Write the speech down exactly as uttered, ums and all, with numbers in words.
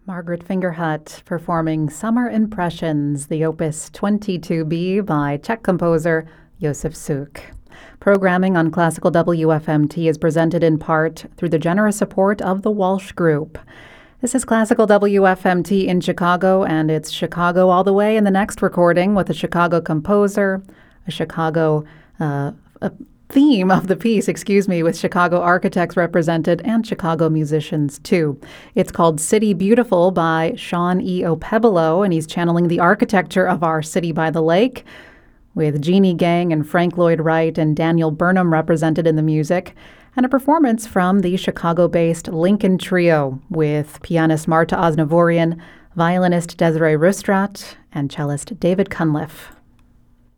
Margaret Fingerhut performing Summer Impressions, the Opus twenty-two B by Czech composer Josef Suk. Programming on Classical W F M T is presented in part through the generous support of the Walsh Group. This is Classical W F M T in Chicago, and it's Chicago all the way in the next recording with a Chicago composer, a Chicago uh, a theme of the piece, excuse me, with Chicago architects represented and Chicago musicians too. It's called City Beautiful by Sean E. Opebolo, and he's channeling the architecture of our city by the lake, with Jeannie Gang and Frank Lloyd Wright and Daniel Burnham represented in the music, and a performance from the Chicago-based Lincoln Trio with pianist Marta Aznavourian, violinist Desiree Rustrat, and cellist David Cunliffe.